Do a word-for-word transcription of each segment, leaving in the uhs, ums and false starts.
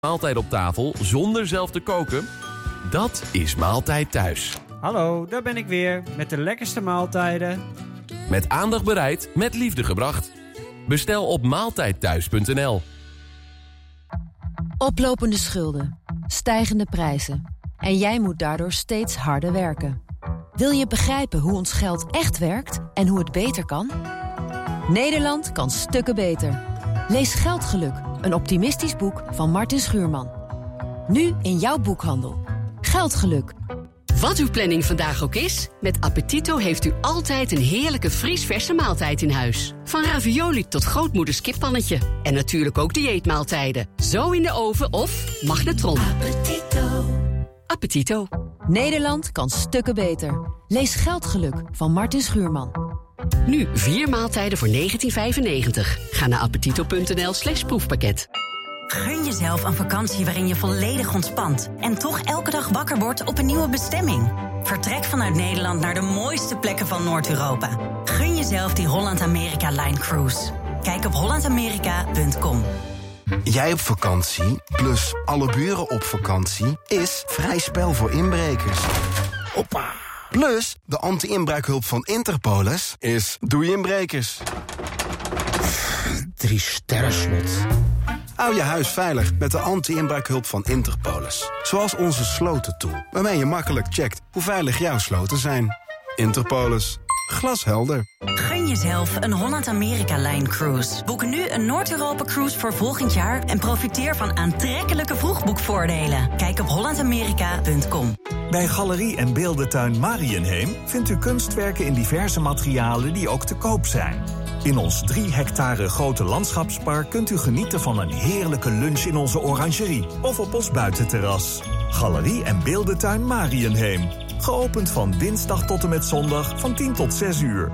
Maaltijd op tafel zonder zelf te koken? Dat is Maaltijd Thuis. Hallo, daar ben ik weer met de lekkerste maaltijden. Met aandacht bereid, met liefde gebracht. Bestel op maaltijdthuis punt n l. Oplopende schulden, stijgende prijzen. En jij moet daardoor steeds harder werken. Wil je begrijpen hoe ons geld echt werkt en hoe het beter kan? Nederland kan stukken beter. Lees Geldgeluk, een optimistisch boek van Martin Schuurman. Nu in jouw boekhandel. Geldgeluk. Wat uw planning vandaag ook is, met Appetito heeft u altijd een heerlijke vriesverse maaltijd in huis. Van ravioli tot grootmoeders kippannetje. En natuurlijk ook dieetmaaltijden. Zo in de oven of magnetron. Appetito. Appetito. Nederland kan stukken beter. Lees Geldgeluk van Martin Schuurman. Nu vier maaltijden voor negentien vijfennegentig. Ga naar appetito punt n l slash proefpakket. Gun jezelf een vakantie waarin je volledig ontspant en toch elke dag wakker wordt op een nieuwe bestemming. Vertrek vanuit Nederland naar de mooiste plekken van Noord-Europa. Gun jezelf die Holland-Amerika-Line Cruise. Kijk op holland amerika punt com. Jij op vakantie, plus alle buren op vakantie, is vrij spel voor inbrekers. Hoppa! Plus, de anti-inbraakhulp van Interpolis is doei inbrekers. Drie sterren slot. Hou je huis veilig met de anti-inbraakhulp van Interpolis. Zoals onze slotentool, waarmee je makkelijk checkt hoe veilig jouw sloten zijn. Interpolis. Glashelder. Gun jezelf een Holland-Amerika-Line Cruise. Boek nu een Noord-Europa-cruise voor volgend jaar en profiteer van aantrekkelijke vroegboekvoordelen. Kijk op holland amerika punt com. Bij Galerie en Beeldentuin Mariënheem vindt u kunstwerken in diverse materialen die ook te koop zijn. In ons drie hectare grote landschapspark kunt u genieten van een heerlijke lunch in onze orangerie of op ons buitenterras. Galerie en Beeldentuin Mariënheem. Geopend van dinsdag tot en met zondag van tien tot zes uur.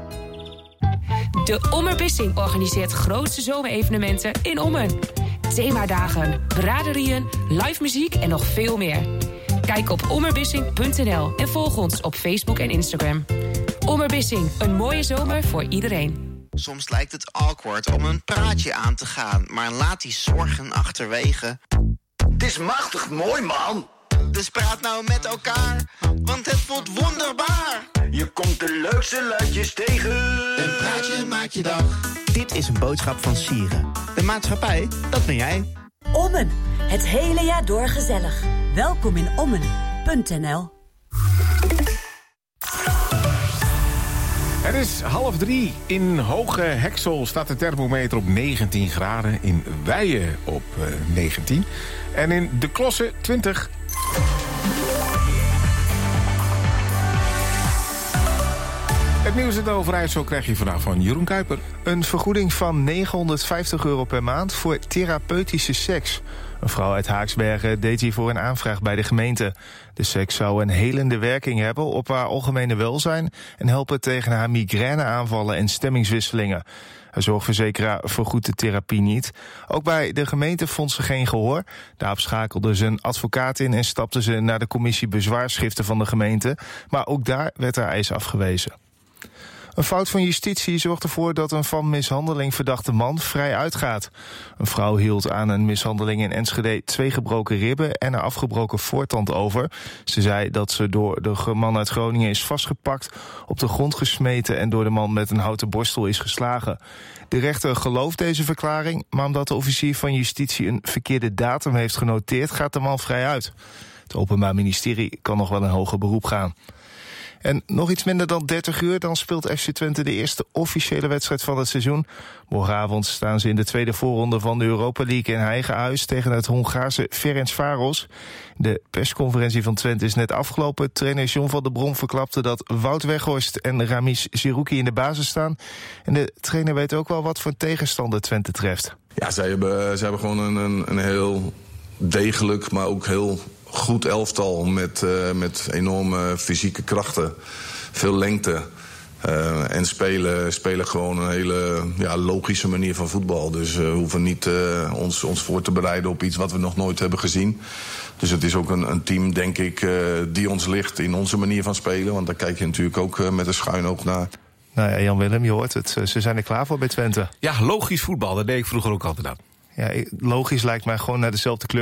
De Ommerbissing organiseert grootste zomerevenementen in Ommen. Themadagen, braderieën, live muziek en nog veel meer. Kijk op ommerbissing punt n l en volg ons op Facebook en Instagram. Ommerbissing, een mooie zomer voor iedereen. Soms lijkt het awkward om een praatje aan te gaan, maar laat die zorgen achterwege. Het is machtig mooi, man. Dus praat nou met elkaar, want het voelt wonderbaar. Je komt de leukste luidjes tegen. Een praatje maakt je dag. Dit is een boodschap van Sieren. De maatschappij, dat ben jij. Ommen, het hele jaar door gezellig. Welkom in ommen punt n l. Het is half drie. In Hoge Heksel staat de thermometer op negentien graden. In Weijen op uh, negentien. En in De Klossen twintig. Het nieuws in Overijssel krijg je vandaag van Jeroen Kuiper. Een vergoeding van negenhonderdvijftig euro per maand voor therapeutische seks. Een vrouw uit Haaksbergen deed hiervoor een aanvraag bij de gemeente. De seks zou een helende werking hebben op haar algemene welzijn en helpen tegen haar migraineaanvallen en stemmingswisselingen. Haar zorgverzekeraar vergoedt de therapie niet. Ook bij de gemeente vond ze geen gehoor. Daarop schakelde ze een advocaat in en stapte ze naar de commissie bezwaarschriften van de gemeente. Maar ook daar werd haar eis afgewezen. Een fout van justitie zorgt ervoor dat een van mishandeling verdachte man vrij uitgaat. Een vrouw hield aan een mishandeling in Enschede twee gebroken ribben en een afgebroken voortand over. Ze zei dat ze door de man uit Groningen is vastgepakt, op de grond gesmeten en door de man met een houten borstel is geslagen. De rechter gelooft deze verklaring, maar omdat de officier van justitie een verkeerde datum heeft genoteerd, gaat de man vrij uit. Het Openbaar Ministerie kan nog wel een hoger beroep gaan. En nog iets minder dan dertig uur, dan speelt F C Twente de eerste officiële wedstrijd van het seizoen. Morgenavond staan ze in de tweede voorronde van de Europa League in eigen huis tegen het Hongaarse Ferencváros. De persconferentie van Twente is net afgelopen. Trainer John van der Brom verklapte dat Wout Weghorst en Ramis Zerouki in de basis staan. En de trainer weet ook wel wat voor tegenstander Twente treft. Ja, zij hebben, zij hebben gewoon een, een, een heel degelijk, maar ook heel goed elftal met, uh, met enorme fysieke krachten. Veel lengte. Uh, en spelen, spelen gewoon een hele ja, logische manier van voetbal. Dus uh, we hoeven niet uh, ons, ons voor te bereiden op iets wat we nog nooit hebben gezien. Dus het is ook een, een team, denk ik, uh, die ons ligt in onze manier van spelen. Want daar kijk je natuurlijk ook uh, met een schuin oog naar. Nou ja, Jan-Willem, je hoort het. Ze zijn er klaar voor bij Twente. Ja, logisch voetbal, dat deed ik vroeger ook altijd aan. Ja, logisch lijkt mij gewoon naar dezelfde kleur